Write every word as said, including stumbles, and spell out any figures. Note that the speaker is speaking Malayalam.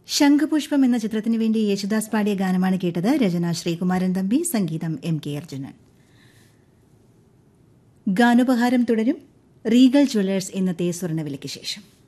ശംഖുപുഷ്പം എന്ന ചിത്രത്തിനു വേണ്ടി യേശുദാസ് പാടിയ ഗാനമാണ് കേട്ടത്. രചന ശ്രീകുമാരൻ തമ്പി, സംഗീതം എം കെ അർജുനൻ. ഗാനോപഹാരം തുടരും. റീഗൽ ജ്വല്ലേഴ്സ് ഇന്നത്തെ സ്വർണ്ണവിലയ്ക്ക് ശേഷം.